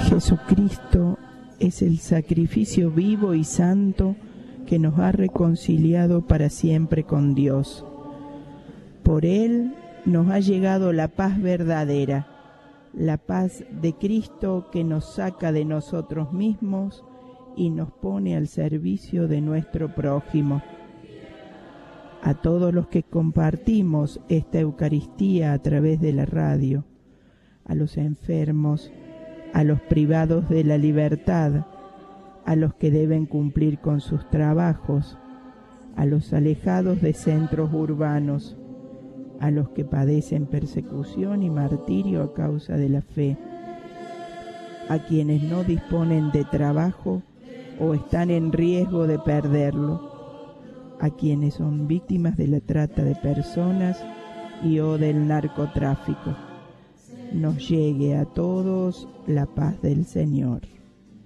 Jesucristo es el sacrificio vivo y santo que nos ha reconciliado para siempre con Dios. Por Él nos ha llegado la paz verdadera, la paz de Cristo que nos saca de nosotros mismos y nos pone al servicio de nuestro prójimo. A todos los que compartimos esta Eucaristía a través de la radio, a los enfermos, a los privados de la libertad, a los que deben cumplir con sus trabajos, a los alejados de centros urbanos, a los que padecen persecución y martirio a causa de la fe, a quienes no disponen de trabajo o están en riesgo de perderlo, a quienes son víctimas de la trata de personas y o del narcotráfico. Nos llegue a todos la paz del Señor.